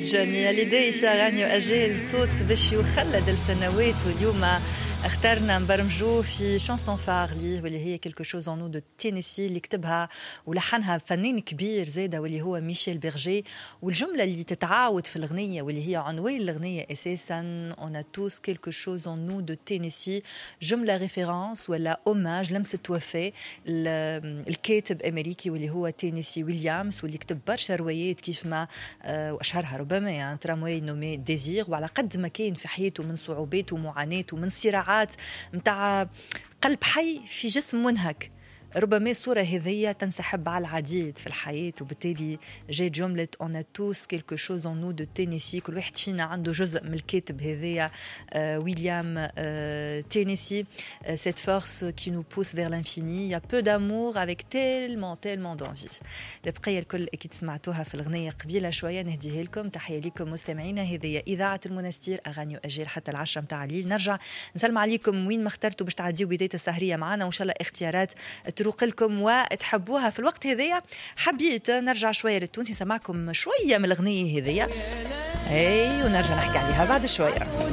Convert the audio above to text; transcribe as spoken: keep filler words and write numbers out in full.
جميع لدي في أغاني وأجيال صوت باش يخلد السنوات. واليوم اخترنا نبرمجوه في شانسون فار ليه واللي هي كيلكو شوز اون نو دو تينيسي اللي كتبها ولحنها فنان كبير زاده واللي هو ميشيل بيرجي. والجمله اللي تتعاود في الأغنية واللي هي عنوان الأغنية اساسا اون ا توس كيلكو شوز اون نو دو تينيسي، جمله ريفيرانس ولا اوماج لمسه وفاه الكاتب امريكي واللي هو تينيسي ويليامز واللي كتب برشا روايات كيف ما واشهرها ربما يعني ترامواي نومي ديزير. وعلى قد ما كان في حياته من صعوبات ومعاناة ومن صراعات متاع قلب حي في جسم منهك، ربما الصورة هذية تنسحب على العديد في الحياة. وبالتالي جاء جملة on a tous quelque chose en nous de Tennessee، كل واحد فينا عنده جزء من الكاتب هذية ويليام تينيسي. cette force qui nous pousse vers l'infini، il y a peu d'amour avec tellement tellement d'envie. البقية الكل أكيد سمعتوها في الغنية قبيلة شوية، نهديها لكم. تحية لكم مستمعينا، هذه إذاعة المنستير أغاني وأجيال حتى العشرة متاع الليل. نرجع نسلم عليكم وين ما اخترتوا باش تعديوا بداية السهرية معنا، وإن شاء الله اختيارات تروق لكم وتحبوها في الوقت هذيا. حبيت نرجع شوية للتونسي، سمعكم شوية من الأغنية هذيا اي ونرجع نحكي عليها بعد شوية.